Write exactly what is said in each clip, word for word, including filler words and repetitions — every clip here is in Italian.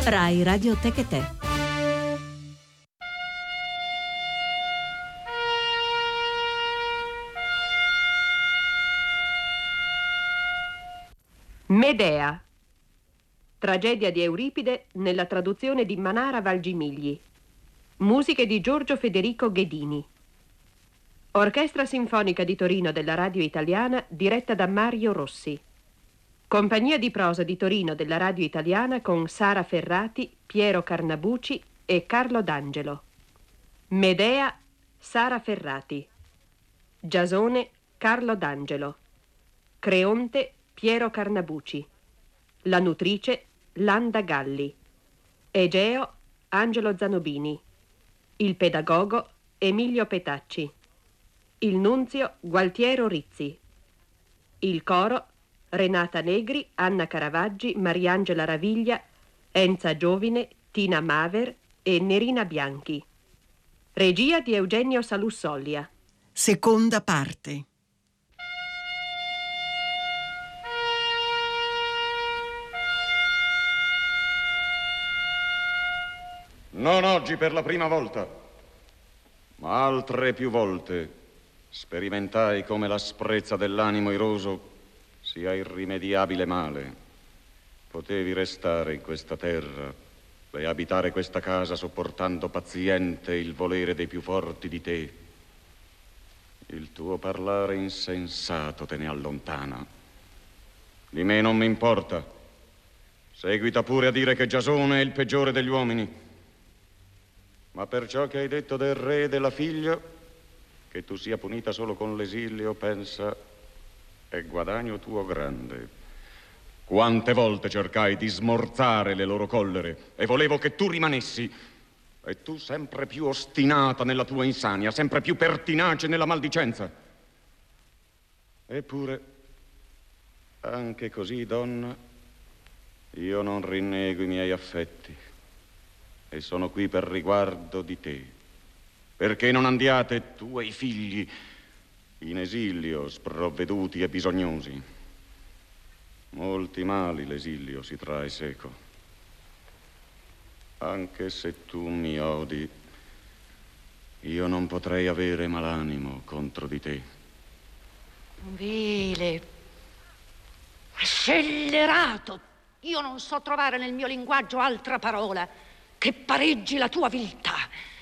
Rai Radio Tecate. Medea. Tragedia di Euripide nella traduzione di Manara Valgimigli. Musiche di Giorgio Federico Ghedini. Orchestra Sinfonica di Torino della Radio Italiana diretta da Mario Rossi. Compagnia di prosa di Torino della Radio Italiana con Sara Ferrati, Piero Carnabuci e Carlo D'Angelo. Medea, Sara Ferrati. Giasone, Carlo D'Angelo. Creonte, Piero Carnabuci. La nutrice, Landa Galli. Egeo, Angelo Zanobini. Il pedagogo, Emilio Petacci. Il nunzio, Gualtiero Rizzi. Il coro, Renata Negri, Anna Caravaggi, Mariangela Raviglia, Enza Giovine, Tina Maver e Nerina Bianchi. Regia di Eugenio Salussollia. Seconda parte. Non oggi per la prima volta, ma altre più volte sperimentai come l'asprezza dell'animo iroso sia irrimediabile male. Potevi restare in questa terra e abitare questa casa sopportando paziente il volere dei più forti di te. Il tuo parlare insensato te ne allontana. Di me non mi importa. Seguita pure a dire che Giasone è il peggiore degli uomini. Ma per ciò che hai detto del re e della figlia, che tu sia punita solo con l'esilio, pensa, è guadagno tuo grande. Quante volte cercai di smorzare le loro collere e volevo che tu rimanessi, e tu sempre più ostinata nella tua insania, sempre più pertinace nella maldicenza. Eppure, anche così, donna, io non rinnego i miei affetti e sono qui per riguardo di te, perché non andiate tu e i figli in esilio, sprovveduti e bisognosi. Molti mali l'esilio si trae seco. Anche se tu mi odi, io non potrei avere malanimo contro di te. Vile, scellerato, io non so trovare nel mio linguaggio altra parola che pareggi la tua viltà.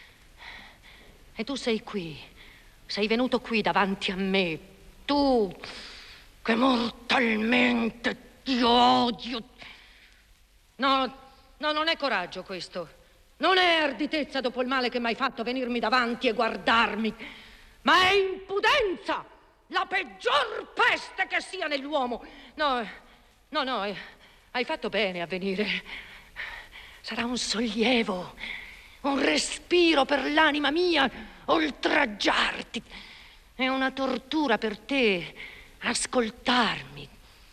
E tu sei qui, sei venuto qui davanti a me, tu che mortalmente ti odio. No, no, non è coraggio questo, non è arditezza dopo il male che mi hai fatto venirmi davanti e guardarmi, ma è impudenza, la peggior peste che sia nell'uomo. No, no, no, hai fatto bene a venire. Sarà un sollievo, un respiro per l'anima mia, oltraggiarti. È una tortura per te ascoltarmi.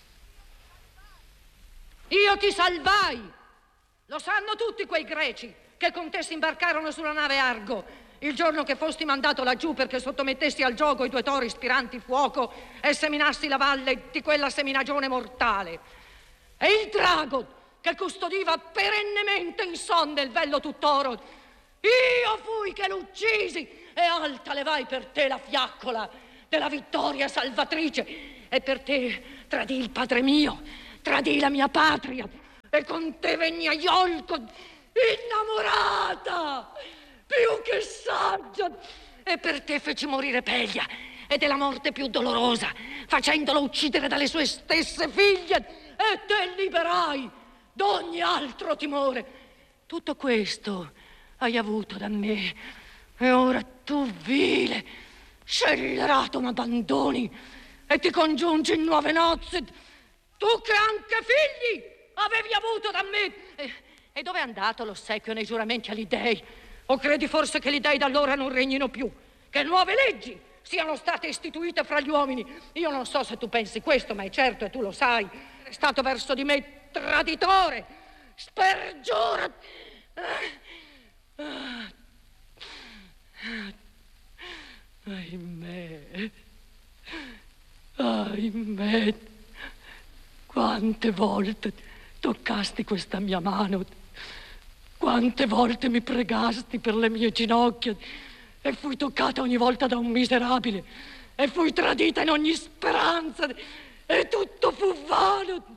Io ti salvai, lo sanno tutti quei greci che con te si imbarcarono sulla nave Argo il giorno che fosti mandato laggiù perché sottomettessi al gioco i due tori spiranti fuoco e seminassi la valle di quella seminagione mortale. E il drago che custodiva perennemente insonne il vello tutt'oro, io fui che l'uccisi e alta levai per te la fiaccola della vittoria salvatrice, e per te tradì il padre mio, tradì la mia patria, e con te venni a Iolco innamorata più che saggia, e per te feci morire Pelia, ed è la morte più dolorosa, facendolo uccidere dalle sue stesse figlie, e te liberai d'ogni altro timore. Tutto questo hai avuto da me, e ora tu, vile, scellerato, m'abbandoni e ti congiungi in nuove nozze, tu che anche figli avevi avuto da me. E, e dove è andato l'ossequio nei giuramenti agli dèi? O credi forse che gli dèi da allora non regnino più, che nuove leggi siano state istituite fra gli uomini? Io non so se tu pensi questo, ma è certo, e tu lo sai, è stato verso di me traditore, spergiura. Ahimè, ahimè, quante volte toccasti questa mia mano, quante volte mi pregasti per le mie ginocchia e fui toccata ogni volta da un miserabile e fui tradita in ogni speranza e tutto fu vano.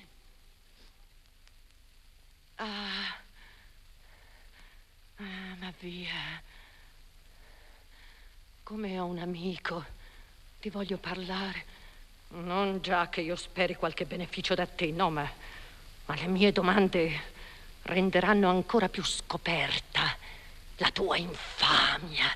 Ah, ah ma via, come a un amico ti voglio parlare, non già che io speri qualche beneficio da te, no, ma, ma le mie domande renderanno ancora più scoperta la tua infamia.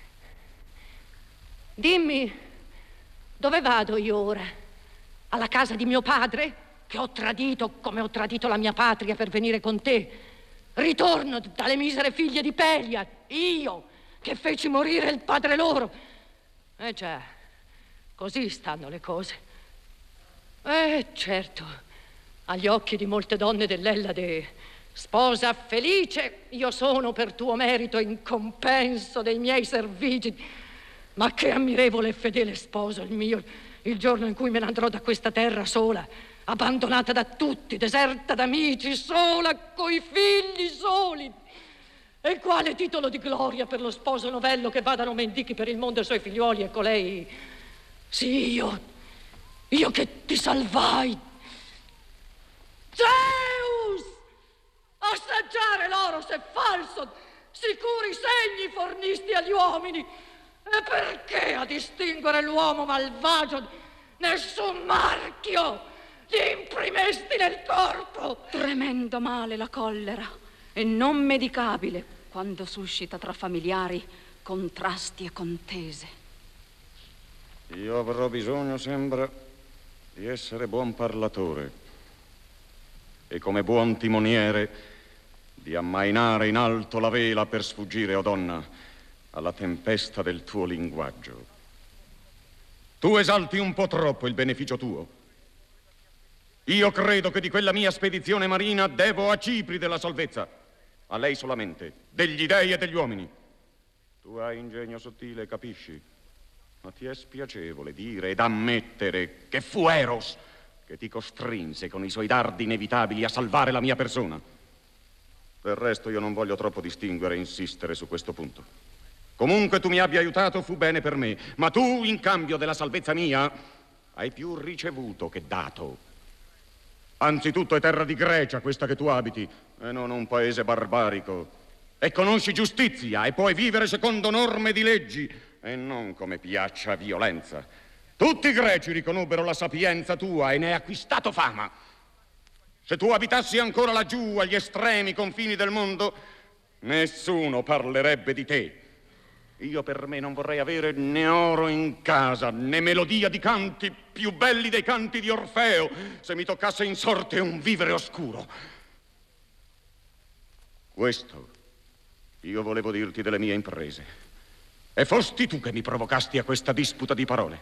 Dimmi, dove vado io ora? Alla casa di mio padre, che ho tradito come ho tradito la mia patria per venire con te? Ritorno dalle misere figlie di Pelia, io che feci morire il padre loro. Eh già, così stanno le cose. Eh certo, agli occhi di molte donne dell'Ellade, sposa felice io sono per tuo merito in compenso dei miei servigi. Ma che ammirevole e fedele sposo il mio, il giorno in cui me ne andrò da questa terra sola, abbandonata da tutti, deserta d'amici, sola, coi figli soli. E quale titolo di gloria per lo sposo novello che vadano mendichi per il mondo i suoi figliuoli e colei? Sì, io, io che ti salvai. Zeus! Assaggiare l'oro se falso, sicuri segni fornisti agli uomini. E perché a distinguere l'uomo malvagio nessun marchio gli imprimesti nel corpo? Tremendo male la collera e non medicabile quando suscita tra familiari contrasti e contese. Io avrò bisogno, sembra, di essere buon parlatore e come buon timoniere di ammainare in alto la vela per sfuggire, o donna, alla tempesta del tuo linguaggio. Tu esalti un po' troppo il beneficio tuo. Io credo che di quella mia spedizione marina devo a Cipride la salvezza, a lei solamente, degli dei e degli uomini. Tu hai ingegno sottile, capisci? Ma ti è spiacevole dire ed ammettere che fu Eros che ti costrinse con i suoi dardi inevitabili a salvare la mia persona. Del resto io non voglio troppo distinguere e insistere su questo punto. Comunque tu mi abbia aiutato fu bene per me, ma tu, in cambio della salvezza mia, hai più ricevuto che dato. Anzitutto è terra di Grecia questa che tu abiti, e non un paese barbarico. E conosci giustizia e puoi vivere secondo norme di leggi, e non come piaccia violenza. Tutti i greci riconobbero la sapienza tua e ne hai acquistato fama. Se tu abitassi ancora laggiù, agli estremi confini del mondo, nessuno parlerebbe di te. Io per me non vorrei avere né oro in casa, né melodia di canti più belli dei canti di Orfeo, se mi toccasse in sorte un vivere oscuro. Questo io volevo dirti delle mie imprese. E fosti tu che mi provocasti a questa disputa di parole.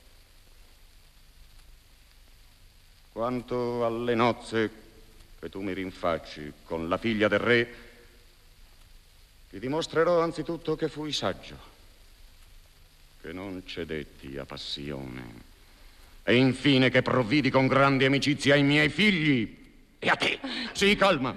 Quanto alle nozze che tu mi rinfacci con la figlia del re, ti dimostrerò anzitutto che fui saggio, che non cedetti a passione, e infine che provvidi con grande amicizia ai miei figli e a te. Sì, calma.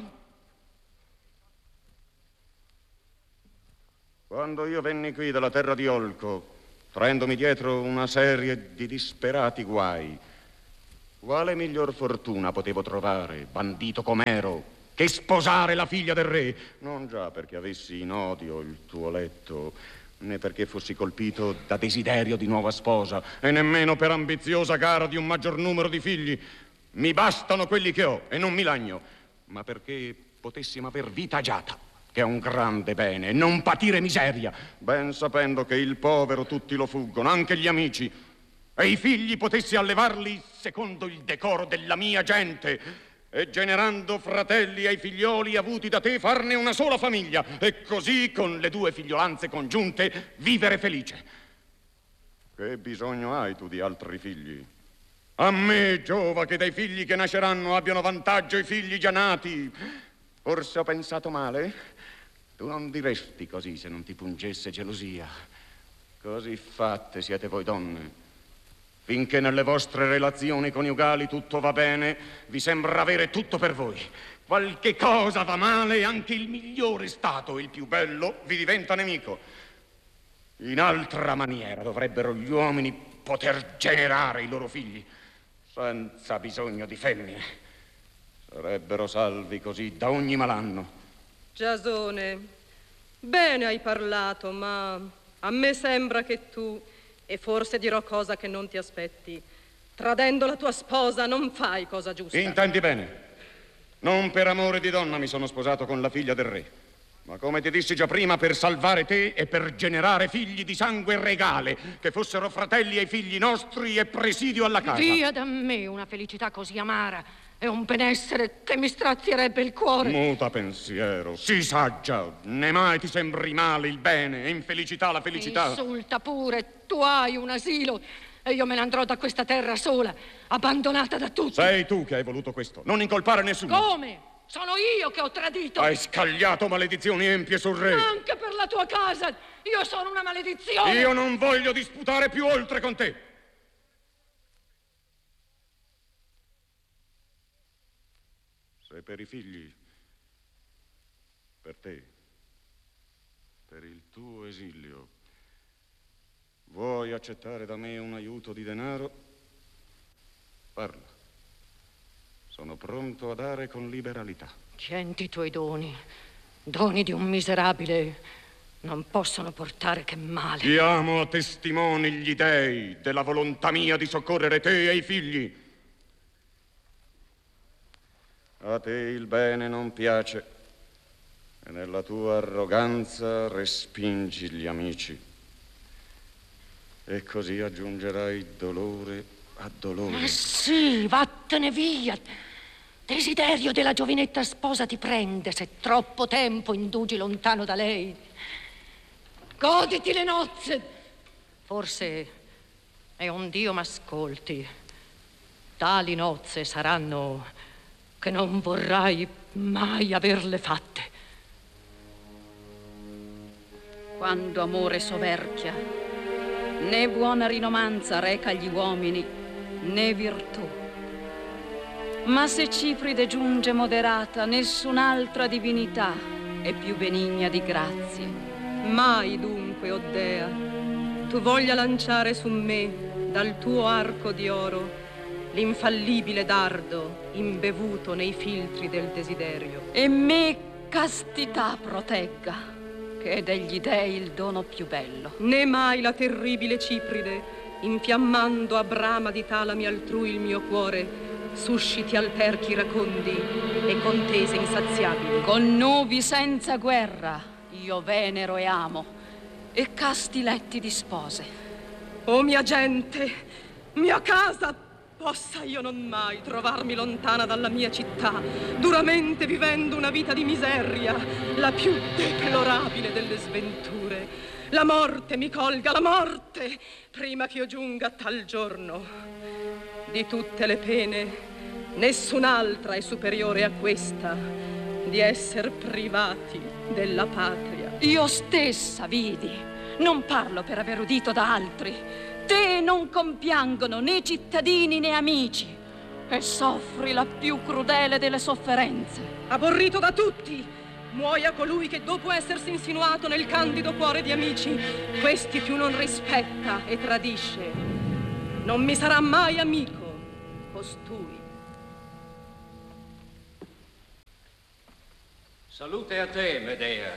Quando io venni qui dalla terra di Olco, traendomi dietro una serie di disperati guai, quale miglior fortuna potevo trovare, bandito com'ero, che sposare la figlia del re? Non già perché avessi in odio il tuo letto, né perché fossi colpito da desiderio di nuova sposa, e nemmeno per ambiziosa gara di un maggior numero di figli. Mi bastano quelli che ho e non mi lagno, ma perché potessimo aver vita agiata, che è un grande bene, e non patire miseria, ben sapendo che il povero tutti lo fuggono, anche gli amici, e i figli potessi allevarli secondo il decoro della mia gente, e generando fratelli ai figlioli avuti da te farne una sola famiglia, e così con le due figliolanze congiunte vivere felice. Che bisogno hai tu di altri figli? A me giova che dai figli che nasceranno abbiano vantaggio i figli già nati. Forse ho pensato male? Tu non diresti così se non ti pungesse gelosia. Così fatte siete voi donne. Finché nelle vostre relazioni coniugali tutto va bene, vi sembra avere tutto per voi. Qualche cosa va male e anche il migliore stato, il più bello, vi diventa nemico. In altra maniera dovrebbero gli uomini poter generare i loro figli, senza bisogno di femmine. Sarebbero salvi così da ogni malanno. Giasone, bene hai parlato, ma a me sembra che tu... E forse dirò cosa che non ti aspetti. Tradendo la tua sposa non fai cosa giusta. Intendi bene. Non per amore di donna mi sono sposato con la figlia del re, ma come ti dissi già prima, per salvare te e per generare figli di sangue regale, che fossero fratelli ai figli nostri e presidio alla casa. Via da me una felicità così amara e un benessere che mi strazierebbe il cuore. Muta pensiero, sii saggia, né mai ti sembri male il bene e infelicità la felicità. Insulta pure, tu hai un asilo e io me ne andrò da questa terra sola, abbandonata da tutti. Sei tu che hai voluto questo, non incolpare nessuno. Come? Sono io che ho tradito. Hai scagliato maledizioni empie sul re. Anche per la tua casa, io sono una maledizione. Io non voglio disputare più oltre con te. Se per i figli, per te, per il tuo esilio, vuoi accettare da me un aiuto di denaro, parla. Sono pronto a dare con liberalità. Senti i tuoi doni, doni di un miserabile, non possono portare che male. Chiamo a testimoni gli dei della volontà mia di soccorrere te e i figli. A te il bene non piace e nella tua arroganza respingi gli amici. E così aggiungerai dolore a dolore. Eh sì, vattene via. Desiderio della giovinetta sposa ti prende se troppo tempo indugi lontano da lei. Goditi le nozze. Forse è un Dio m'ascolti. Tali nozze saranno che non vorrai mai averle fatte. Quando amore soverchia, né buona rinomanza reca agli uomini, né virtù. Ma se Cipride giunge moderata, nessun'altra divinità è più benigna di grazie. Mai dunque, o Dea, tu voglia lanciare su me dal tuo arco di oro l'infallibile dardo imbevuto nei filtri del desiderio. E me castità protegga, che è degli dei il dono più bello. Né mai la terribile Cipride, infiammando a brama di talami altrui il mio cuore, susciti alterchi iracondi e contese insaziabili. Con nubi senza guerra io venero e amo, e casti letti di spose. O mia gente, mia casa, possa io non mai trovarmi lontana dalla mia città, duramente vivendo una vita di miseria, la più deplorabile delle sventure. La morte mi colga, la morte, prima che io giunga a tal giorno. Di tutte le pene, nessun'altra è superiore a questa, di esser privati della patria. Io stessa vidi, non parlo per aver udito da altri. Te non compiangono né cittadini né amici, e soffri la più crudele delle sofferenze. Aborrito da tutti, muoia colui che dopo essersi insinuato nel candido cuore di amici, questi più non rispetta e tradisce. Non mi sarà mai amico costui. Salute a te, Medea.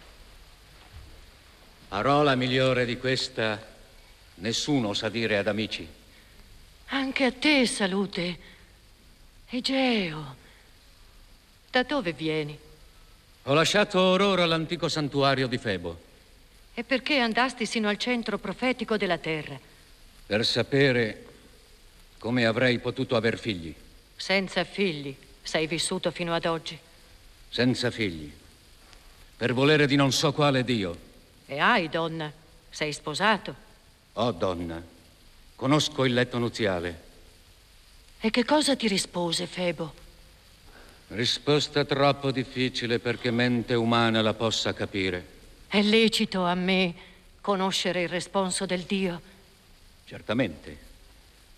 Parola migliore di questa nessuno sa dire ad amici. Anche a te salute. Egeo, da dove vieni? Ho lasciato or ora l'antico santuario di Febo. E perché andasti sino al centro profetico della terra? Per sapere come avrei potuto aver figli. Senza figli sei vissuto fino ad oggi. Senza figli. Per volere di non so quale Dio. E hai, donna? Sei sposato? Oh, donna, conosco il letto nuziale. E che cosa ti rispose Febo? Risposta troppo difficile perché mente umana la possa capire. È lecito a me conoscere il responso del Dio? Certamente.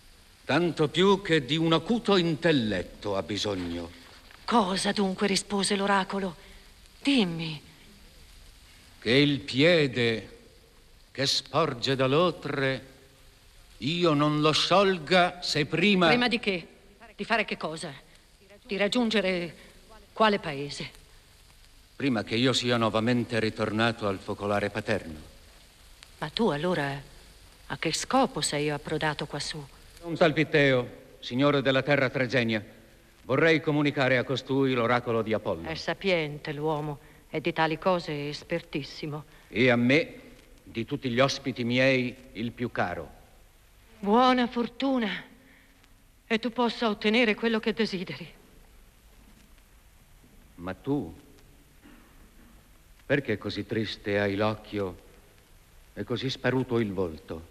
Tanto più che di un acuto intelletto ha bisogno. Cosa dunque rispose l'oracolo? Dimmi. Che il piede che sporge dall'oltre io non lo sciolga se prima... Prima di che? Di fare che cosa? Di raggiungere quale paese? Prima che io sia nuovamente ritornato al focolare paterno. Ma tu allora a che scopo sei approdato quassù? Un tal Pitteo, signore della terra Tregenia, vorrei comunicare a costui l'oracolo di Apollo. È sapiente l'uomo, è di tali cose espertissimo. E a me, di tutti gli ospiti miei, il più caro. Buona fortuna, e tu possa ottenere quello che desideri. Ma tu, perché così triste hai l'occhio e così sparuto il volto?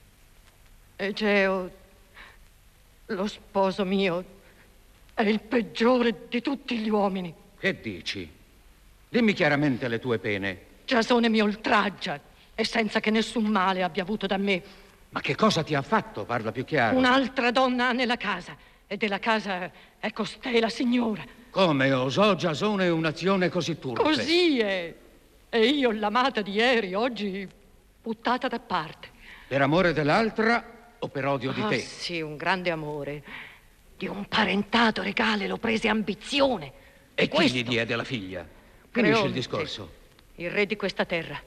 Egeo, lo sposo mio, è il peggiore di tutti gli uomini. Che dici? Dimmi chiaramente le tue pene. Giasone mi oltraggia, e senza che nessun male abbia avuto da me. Ma che cosa ti ha fatto? Parla più chiaro. Un'altra donna ha nella casa, e della casa è costei la signora. Come osò Giasone un'azione così turpe? Così è. E io, l'amata di ieri, oggi buttata da parte. Per amore dell'altra o per odio di Ah, te? sì, un grande amore. Di un parentato regale l'ho prese ambizione. E Questo, chi gli diede la figlia? Finisci il Creonte, discorso. il re di questa terra.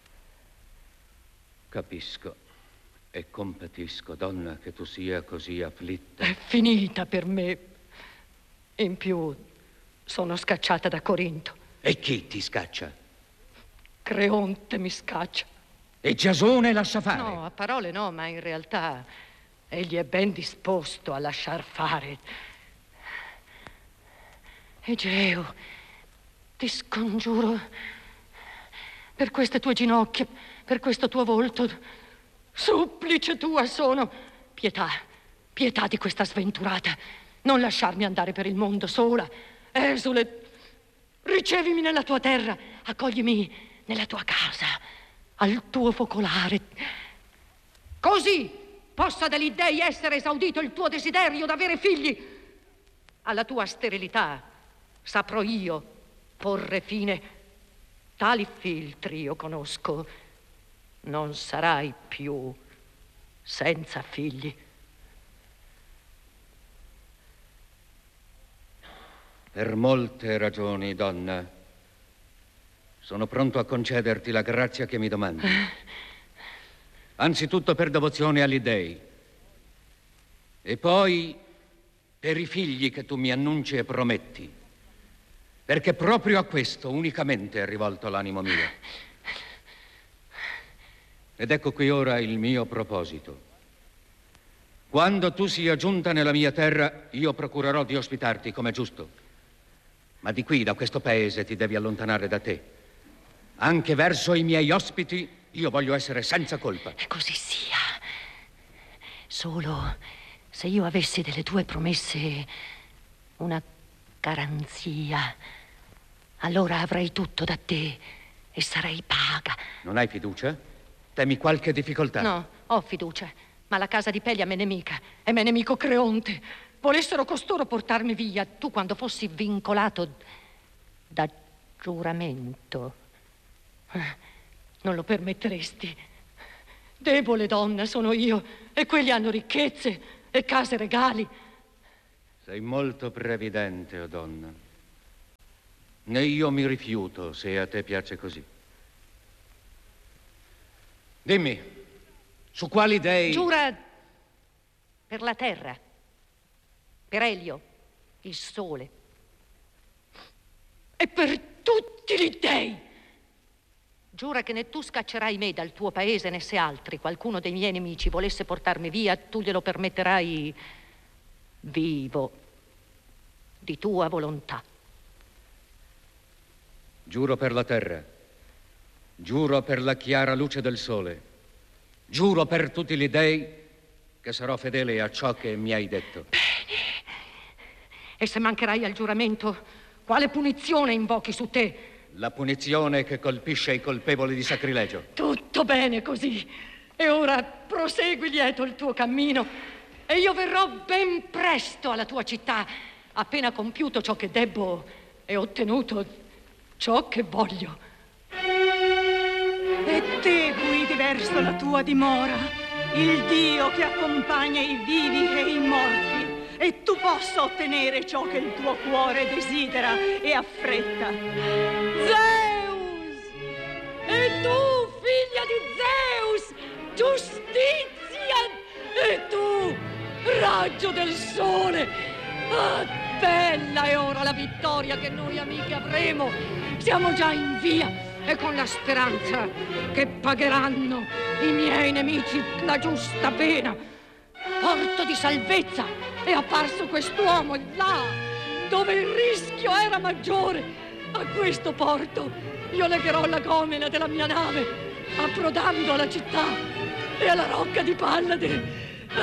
Capisco e compatisco, donna, che tu sia così afflitta. È finita per me. In più, sono scacciata da Corinto. E chi ti scaccia? Creonte mi scaccia. E Giasone lascia fare? No, a parole no, ma in realtà egli è ben disposto a lasciar fare. Egeo, ti scongiuro, per queste tue ginocchia, per questo tuo volto, supplice tua sono. Pietà, pietà di questa sventurata. Non lasciarmi andare per il mondo sola. Esule, ricevimi nella tua terra, accoglimi nella tua casa, al tuo focolare. Così possa dagli dèi essere esaudito il tuo desiderio d'avere figli. Alla tua sterilità saprò io porre fine. Tali filtri io conosco. Non sarai più senza figli. Per molte ragioni, donna, sono pronto a concederti la grazia che mi domandi. Anzitutto per devozione agli dèi. E poi per i figli che tu mi annunci e prometti. Perché proprio a questo unicamente è rivolto l'animo mio. Ed ecco qui ora il mio proposito. Quando tu sia giunta nella mia terra, io procurerò di ospitarti come giusto. Ma di qui, da questo paese, ti devi allontanare da te. Anche verso i miei ospiti io voglio essere senza colpa. E così sia. Solo se io avessi delle tue promesse una garanzia, allora avrei tutto da te e sarei paga. Non hai fiducia? Temi qualche difficoltà? No, ho fiducia, ma la casa di Pelia m'è nemica e m'è nemico Creonte. Volessero costoro portarmi via, tu quando fossi vincolato da giuramento, non lo permetteresti. Debole donna sono io, e quelli hanno ricchezze e case regali. Sei molto previdente, o donna. Né io mi rifiuto, se a te piace così. Dimmi, su quali dei... Giura per la terra, per Elio, il sole, e per tutti gli dèi. Giura che né tu scaccerai me dal tuo paese, né se altri, qualcuno dei miei nemici, volesse portarmi via, tu glielo permetterai vivo, di tua volontà. Giuro per la terra, giuro per la chiara luce del sole, giuro per tutti gli dèi che sarò fedele a ciò che mi hai detto. Bene. E se mancherai al giuramento, quale punizione invochi su te? La punizione che colpisce i colpevoli di sacrilegio. Tutto bene così. E ora prosegui lieto il tuo cammino e io verrò ben presto alla tua città, appena compiuto ciò che debbo e ottenuto ciò che voglio. E te guidi verso la tua dimora, il Dio che accompagna i vivi e i morti, e tu possa ottenere ciò che il tuo cuore desidera e affretta. Zeus! E tu, figlia di Zeus, giustizia! E tu, raggio del sole! Ah, bella è ora la vittoria che noi amiche avremo! Siamo già in via e con la speranza che pagheranno i miei nemici la giusta pena. Porto di salvezza è apparso quest'uomo là, dove il rischio era maggiore. A questo porto io legherò la gomena della mia nave, approdando alla città e alla rocca di Pallade.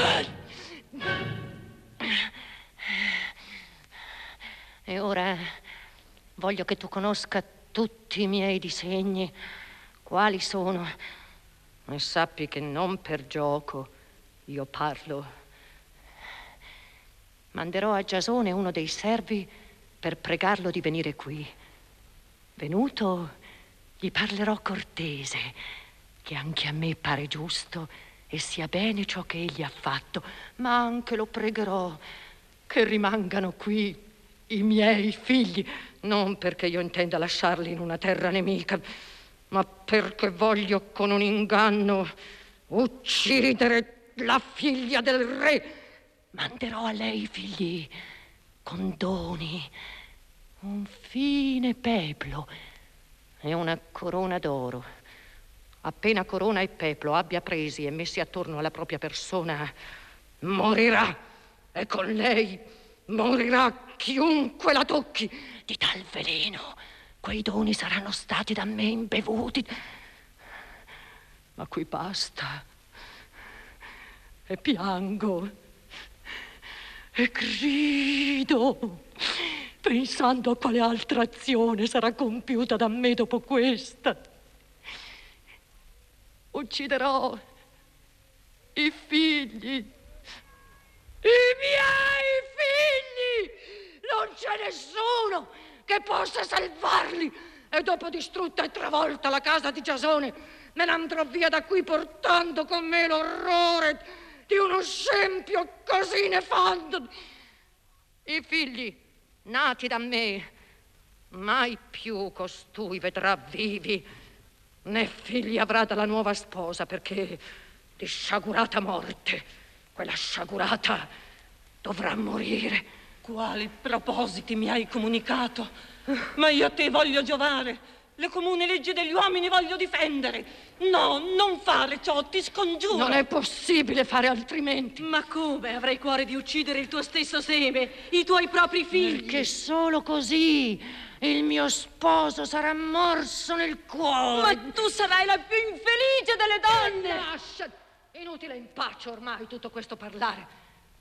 E ora voglio che tu conosca tutti i miei disegni, quali sono, e sappi che non per gioco io parlo. Manderò a Giasone uno dei servi per pregarlo di venire qui. Venuto, gli parlerò cortese, che anche a me pare giusto e sia bene ciò che egli ha fatto, ma anche lo pregherò che rimangano qui i miei figli, non perché io intenda lasciarli in una terra nemica, ma perché voglio con un inganno uccidere la figlia del re. Manderò a lei figli con doni, un fine peplo e una corona d'oro. Appena corona e peplo abbia presi e messi attorno alla propria persona, morirà, e con lei morirà chiunque la tocchi. Di tal veleno quei doni saranno stati da me imbevuti. Ma qui basta, e piango e grido, pensando a quale altra azione sarà compiuta da me dopo questa. Ucciderò i figli, i miei figli! Non c'è nessuno che possa salvarli, e dopo distrutta e travolta la casa di Giasone me ne andrò via da qui portando con me l'orrore di uno scempio così nefando. I figli nati da me mai più costui vedrà vivi, né figli avrà dalla nuova sposa, perché di sciagurata morte quella sciagurata dovrà morire. Quali propositi mi hai comunicato? Ma io a te voglio giovare. Le comuni leggi degli uomini voglio difendere. No, non fare ciò, ti scongiuro. Non è possibile fare altrimenti. Ma come avrei cuore di uccidere il tuo stesso seme, i tuoi propri figli? Perché solo così il mio sposo sarà morso nel cuore. Ma tu sarai la più infelice delle donne. Lascia, inutile impaccio ormai tutto questo parlare.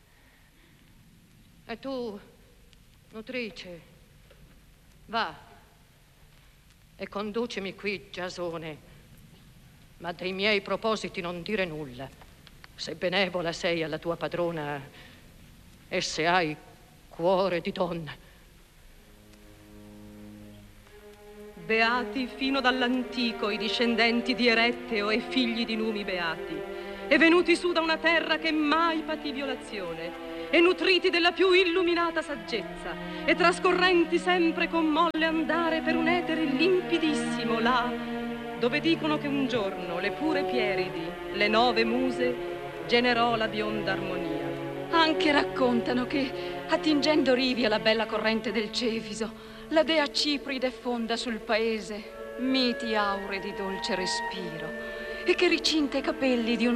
E tu, nutrice, va e conducimi qui, Giasone, ma dei miei propositi non dire nulla, se benevola sei alla tua padrona e se hai cuore di donna. Beati fino dall'antico i discendenti di Eretteo e figli di Numi beati, e venuti su da una terra che mai patì violazione, e nutriti della più illuminata saggezza, e trascorrenti sempre con molle andare per un etere limpidissimo là, dove dicono che un giorno le pure Pieridi, le nove muse, generò la bionda armonia. Anche raccontano che, attingendo rivi alla bella corrente del Cefiso, la dea Cipride fonda sul paese miti aure di dolce respiro, e che ricinta i capelli di un